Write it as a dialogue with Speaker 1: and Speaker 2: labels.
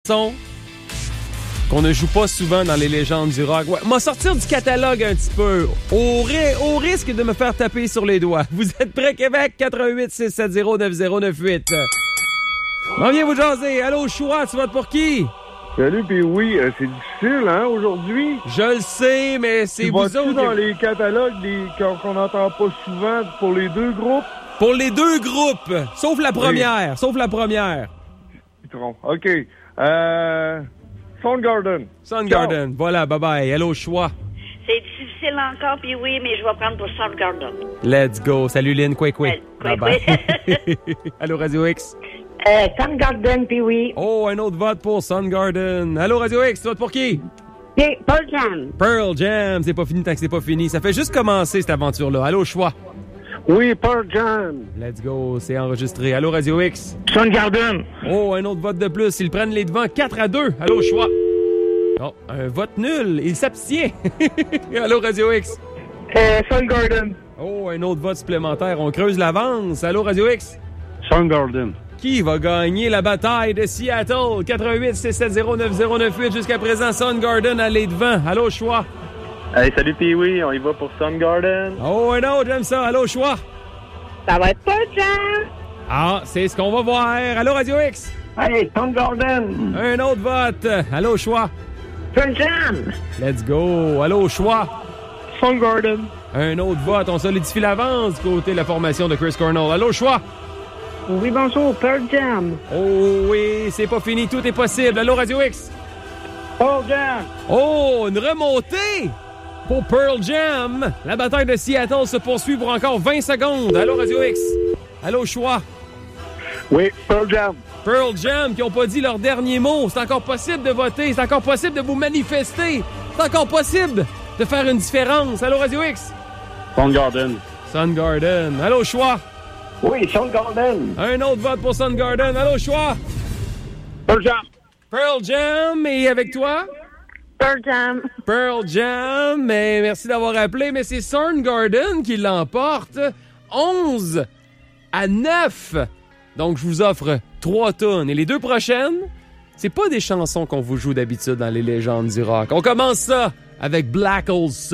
Speaker 1: chanson qu'on ne joue pas souvent dans les légendes du rock. Ouais, m'a sortir du catalogue un petit peu, au risque de me faire taper sur les doigts. Vous êtes prêts, Québec? 88-670-9098. On vient vous jaser. Allô, choix, tu votes pour qui?
Speaker 2: Salut, puis oui, c'est difficile, hein, aujourd'hui?
Speaker 1: Je le sais, mais c'est
Speaker 2: Tu
Speaker 1: vous
Speaker 2: vas-tu
Speaker 1: autres...
Speaker 2: dans les catalogues qu'on n'entend pas souvent pour les deux groupes?
Speaker 1: Pour les deux groupes, sauf la première,
Speaker 2: Citron. OK. Soundgarden.
Speaker 1: Soundgarden, voilà, bye-bye. Allô, choix.
Speaker 3: C'est difficile encore, puis oui, mais je vais prendre pour Soundgarden.
Speaker 1: Let's go. Salut, Lynn. Quick. Bye-bye. Allô, Radio X.
Speaker 4: Soundgarden, puis oui.
Speaker 1: Oh, un autre vote pour Soundgarden. Allô, Radio X, tu votes pour qui?
Speaker 4: C'est Pearl Jam.
Speaker 1: Pearl Jam. C'est pas fini tant que c'est pas fini. Ça fait juste commencer, cette aventure-là. Allô, choix.
Speaker 2: Oui, Pearl Jam.
Speaker 1: Let's go. C'est enregistré. Allô, Radio X.
Speaker 2: Soundgarden.
Speaker 1: Oh, un autre vote de plus. Ils prennent les devants 4-2. Allô, choix. Oh, un vote nul. Il s'abstient. Allô, Radio X.
Speaker 2: Soundgarden.
Speaker 1: Oh, un autre vote supplémentaire. On creuse l'avance. Allô, Radio X.
Speaker 2: Soundgarden.
Speaker 1: Qui va gagner la bataille de Seattle? 88-670-9098. Jusqu'à présent, Soundgarden a les devants. Allô, choix.
Speaker 2: Hey, salut, puis oui, on y va pour Soundgarden.
Speaker 1: Oh, un autre, j'aime ça. Allô, choix.
Speaker 4: Ça va être Pearl Jam.
Speaker 1: Ah, c'est ce qu'on va voir. Allô, Radio X.
Speaker 4: Allez, Soundgarden.
Speaker 1: Un autre vote. Allô, choix.
Speaker 4: Pearl Jam.
Speaker 1: Let's go. Allô, choix.
Speaker 2: Soundgarden.
Speaker 1: Un autre vote. On solidifie l'avance du côté de la formation de Chris Cornell. Allô, choix.
Speaker 4: Oui, bonjour, Pearl Jam.
Speaker 1: Oh oui, c'est pas fini. Tout est possible. Allô, Radio X.
Speaker 2: Pearl Jam.
Speaker 1: Oh, une remontée pour Pearl Jam. La bataille de Seattle se poursuit pour encore 20 secondes. Allô, Radio X. Allô, choix.
Speaker 2: Oui, Pearl Jam.
Speaker 1: Pearl Jam qui n'ont pas dit leur dernier mot. C'est encore possible de voter. C'est encore possible de vous manifester. C'est encore possible de faire une différence. Allô, Radio X.
Speaker 2: Soundgarden.
Speaker 1: Soundgarden. Allô, choix.
Speaker 4: Oui, Soundgarden.
Speaker 1: Un autre vote pour Soundgarden. Allô, choix.
Speaker 2: Pearl Jam.
Speaker 1: Pearl Jam. Et avec toi?
Speaker 4: Pearl Jam.
Speaker 1: Pearl Jam. Mais merci d'avoir appelé. Mais c'est Soundgarden qui l'emporte. 11-9. Donc, je vous offre 3 tonnes. Et les 2 prochaines, c'est pas des chansons qu'on vous joue d'habitude dans les légendes du rock. On commence ça avec Black Hole Sun.